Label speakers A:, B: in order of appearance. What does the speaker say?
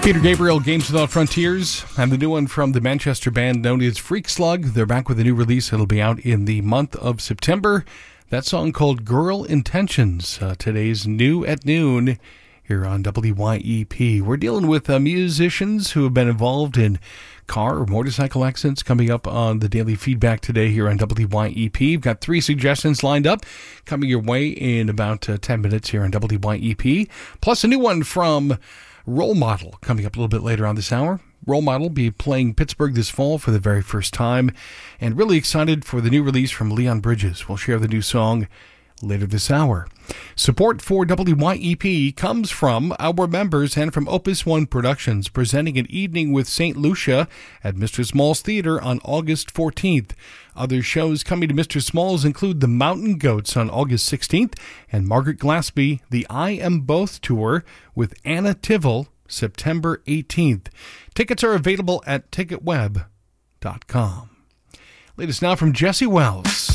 A: Peter Gabriel, Games Without Frontiers, and the new one from the Manchester band known as Freak Slug. They're back with a new release. It'll be out in the month of September. That song called Girl Intentions. Today's New at Noon here on WYEP. We're dealing with musicians who have been involved in car or motorcycle accidents coming up on the daily feedback today here on WYEP. We've got 3 suggestions lined up coming your way in about 10 minutes here on WYEP. Plus a new one from Role Model coming up a little bit later on this hour. Role Model will be playing Pittsburgh this fall for the very first time, and really excited for the new release from Leon Bridges. We'll share the new song later this hour. Support for WYEP comes from our members and from Opus One Productions, presenting an evening with St. Lucia at Mr. Small's Theater on August 14th. Other shows coming to Mr. Small's include the Mountain Goats on August 16th and Margaret Glaspie, the I Am Both Tour with Anna Tivell, September 18th. Tickets are available at ticketweb.com. Latest now from Jesse Wells.